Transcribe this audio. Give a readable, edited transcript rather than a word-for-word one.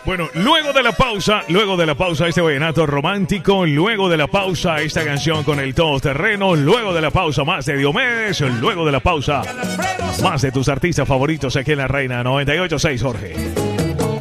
Bueno, luego de la pausa este vallenato romántico, luego de la pausa esta canción con el todoterreno, luego de la pausa más de Diomedes, luego de la pausa más de tus artistas favoritos aquí en La Reina 98.6, Jorge.